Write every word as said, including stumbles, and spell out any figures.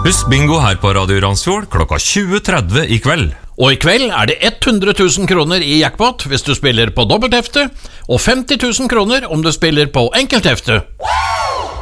pluss bingo her på Radio Randsfjord klokka tjue tretti i kveld. Og i kveld er det hundre tusen kroner i jackpot hvis du spiller på dobbelthefte, og femti tusen kroner om du spiller på enkelthefte.